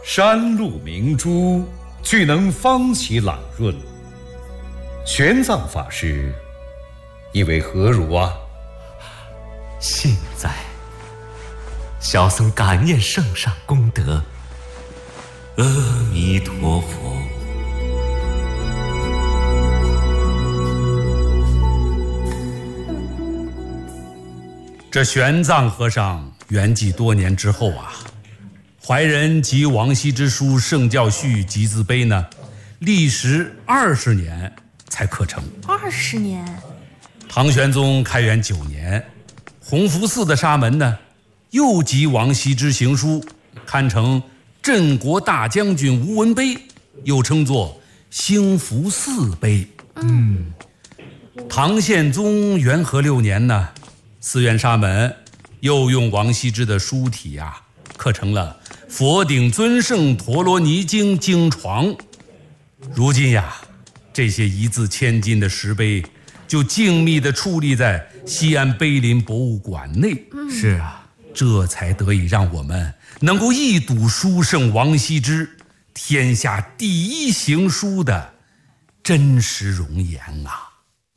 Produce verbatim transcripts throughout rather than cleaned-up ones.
山路明珠，俱能方其朗润。玄奘法师意为何如啊？ 现在小僧感念圣上功德，阿弥陀佛。 这玄奘和尚圆寂多年之后啊，怀仁及王羲之书《圣教序集字碑》呢，历时二十年才刻成。 二十年。 唐玄宗开元九年，弘福寺的沙门呢，又集王羲之行书，刊成镇国大将军无闻碑，又称作兴福寺碑。嗯，唐宪宗元和六年呢，寺院沙门又用王羲之的书体啊，刻成了《佛顶尊胜陀罗尼经》经床。如今呀，这些一字千金的石碑就静谧地矗立在西安碑林博物馆内。 嗯、是啊， 这才得以让我们能够一睹书圣王羲之天下第一行书的真实容颜啊！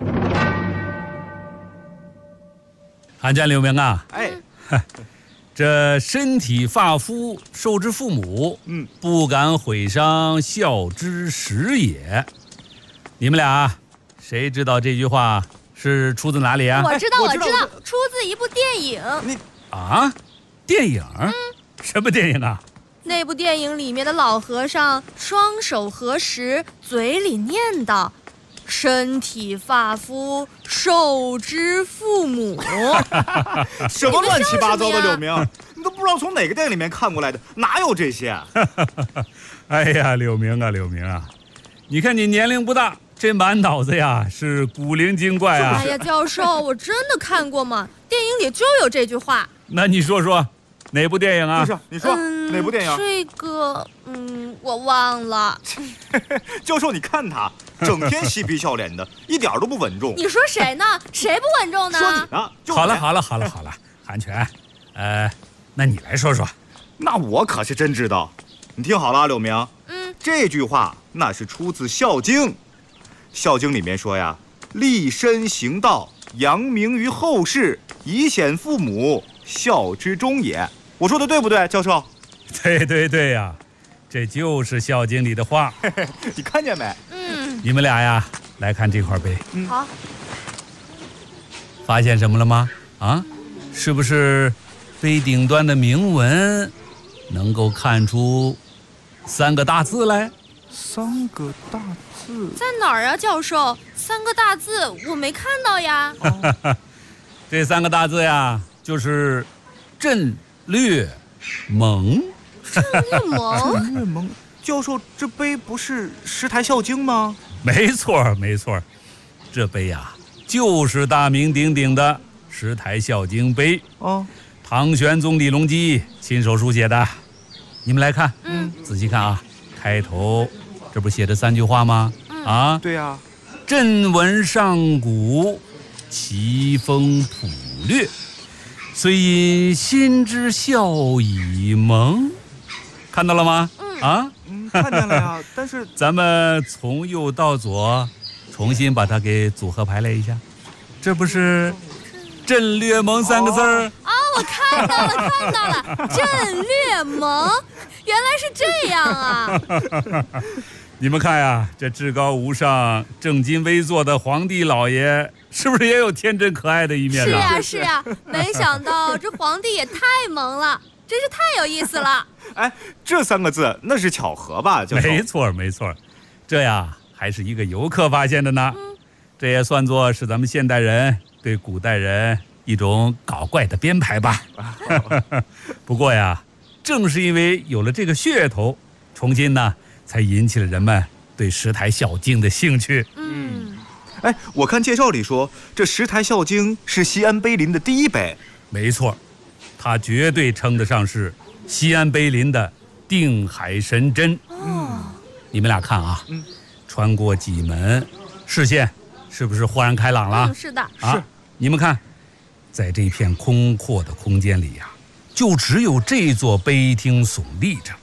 看见刘明啊， 哎， 这身体发肤受之父母，嗯，不敢毁伤孝之始也。你们俩谁知道这句话是出自哪里啊？ 我知道， 我知道， 我知道，出自一部电影。 你啊，电影？嗯，什么电影啊？ 那部电影里面的老和尚双手合十，嘴里念叨：“身体发肤受之父母。” 什么乱七八糟的，柳明，你都不知道从哪个电影里面看过来的，哪有这些？ 哎呀，柳明啊，柳明啊，你看你年龄不大，这满脑子呀是古灵精怪啊！ 哎呀，教授，我真的看过嘛，电影里就有这句话。 那你说说，哪部电影啊？ 就是你说、嗯、哪部电影？ 这个，嗯，我忘了。 教授，你看他整天嬉皮笑脸的，一点都不稳重。 你说谁呢？谁不稳重呢？ 说你呢。 好了好了好了好了，韩全，呃，那你来说说。 那我可是真知道。你听好了，柳明。嗯，这句话那是出自《孝经》。《孝经》里面说呀，立身行道，扬名于后世，以显父母，孝之终也。我说的对不对，教授？ 对对对呀、啊，这就是《孝经》里的话。 你看见没？ 嗯。 你们俩呀，来看这块碑。 嗯，好。 发现什么了吗？啊，是不是碑顶端的铭文能够看出三个大字来？ 三个大字在哪儿啊，教授？三个大字我没看到呀。 哦、这三个大字呀，就是震略蒙。 震略蒙。 震略蒙。教授，这碑不是十台孝经吗？ 没错，没错，这碑呀，就是大名鼎鼎的十台孝经碑。哦，唐玄宗李隆基亲手书写的。你们来看，嗯，仔细看啊，开头这不写着三句话吗？嗯、啊， 对呀、啊， 朕闻上古，奇风朴略，虽因心之孝以蒙。看到了吗？嗯啊， 嗯，看见了呀。但是咱们从右到左，重新把它给组合排列一下，这不是“震略蒙”三个字儿？ 啊、哦，我看到了，看到了，“震略蒙”，原来是这样啊！ 你们看呀，这至高无上、正襟危坐的皇帝老爷，是不是也有天真可爱的一面呢？ 是呀，是呀，没想到这皇帝也太萌了。真是太有意思了！ 哎，这三个字那是巧合吧？教授？ 没错，没错，这呀还是一个游客发现的呢。嗯、这也算作是咱们现代人对古代人一种搞怪的编排吧。不过呀，正是因为有了这个噱头，重新呢才引起了人们对十台孝经的兴趣。 嗯， 哎，我看介绍里说，这十台孝经是西安碑林的第一碑。 没错。它绝对称得上是西安碑林的定海神针。嗯，你们俩看啊，嗯，穿过几门，视线是不是豁然开朗了？ 嗯，是的， 啊、是。你们看，在这片空阔的空间里呀、啊，就只有这座碑厅耸立着。